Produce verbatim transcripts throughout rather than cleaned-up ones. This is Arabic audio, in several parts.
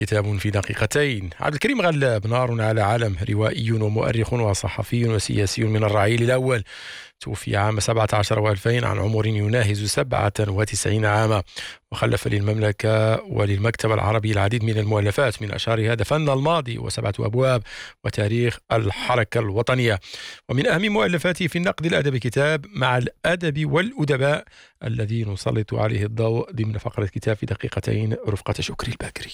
كتاب في دقيقتين. عبد الكريم غلاب نار على علم، روائي ومؤرخ وصحفي وسياسي من الرعيل الأول، توفي عام سبعة عشر وألفين عن عمر يناهز سبعة وتسعين عاما، وخلف للمملكة وللمكتب العربي العديد من المؤلفات، من أشهرها فن الماضي وسبعة أبواب وتاريخ الحركة الوطنية. ومن أهم مؤلفاته في النقد الأدبي كتاب مع الأدب والأدباء، الذي نسلط عليه الضوء ضمن فقرة كتاب في دقيقتين رفقة شكري الباكري.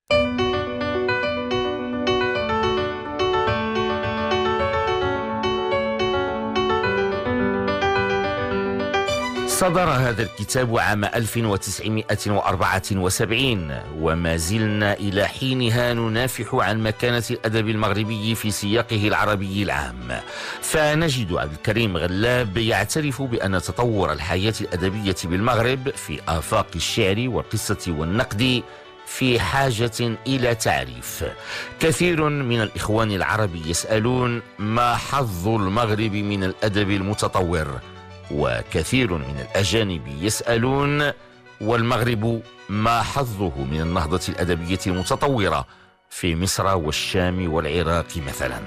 صدر هذا الكتاب عام ألف وتسعمائة وأربعة وسبعين، وما زلنا إلى حينها ننافح عن مكانة الأدب المغربي في سياقه العربي العام. فنجد عبد الكريم غلاب يعترف بأن تطور الحياة الأدبية بالمغرب في آفاق الشعر والقصة والنقد في حاجة إلى تعريف. كثير من الإخوان العرب يسألون ما حظ المغرب من الأدب المتطور، وكثير من الأجانب يسألون والمغرب ما حظه من النهضة الأدبية المتطورة في مصر والشام والعراق مثلا.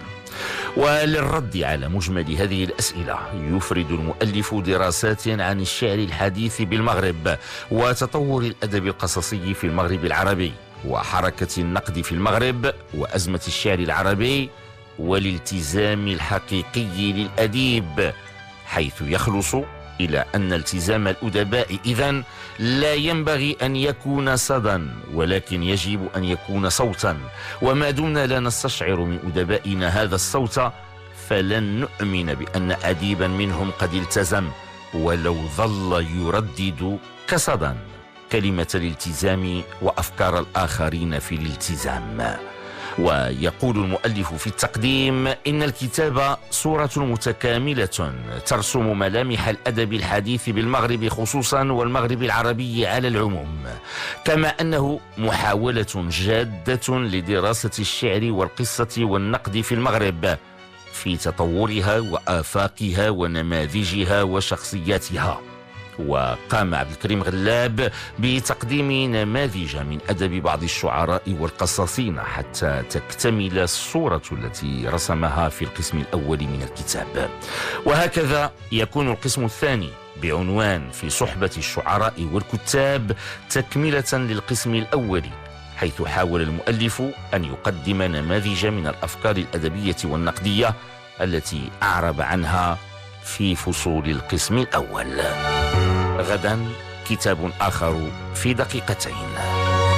وللرد على مجمل هذه الأسئلة يفرد المؤلف دراسات عن الشعر الحديث بالمغرب، وتطور الأدب القصصي في المغرب العربي، وحركة النقد في المغرب، وأزمة الشعر العربي، والالتزام الحقيقي للأديب، حيث يخلص إلى أن التزام الأدباء إذن لا ينبغي أن يكون صدى، ولكن يجب أن يكون صوتا، وما دمنا لا نستشعر من أدبائنا هذا الصوت فلن نؤمن بأن أديبا منهم قد التزم، ولو ظل يردد كصدى كلمة الالتزام وأفكار الآخرين في الالتزام. ويقول المؤلف في التقديم إن الكتاب صورة متكاملة ترسم ملامح الأدب الحديث بالمغرب خصوصا والمغرب العربي على العموم، كما أنه محاولة جادة لدراسة الشعر والقصة والنقد في المغرب في تطورها وآفاقها ونماذجها وشخصياتها. وقام عبد الكريم غلاب بتقديم نماذج من أدب بعض الشعراء والقصاصين حتى تكتمل الصورة التي رسمها في القسم الأول من الكتاب. وهكذا يكون القسم الثاني بعنوان في صحبة الشعراء والكتاب تكملة للقسم الأول، حيث حاول المؤلف أن يقدم نماذج من الأفكار الأدبية والنقدية التي أعرب عنها في فصول القسم الأول. غدا كتاب آخر في دقيقتين.